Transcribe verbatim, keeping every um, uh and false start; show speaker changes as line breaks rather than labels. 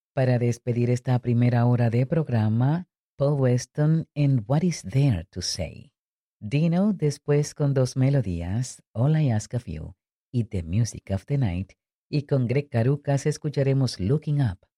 Para despedir esta primera hora de programa, Paul Weston en What Is There to Say. Dino después con dos melodías, All I Ask of You y The Music of the Night, y con Greg Carucas escucharemos Looking Up.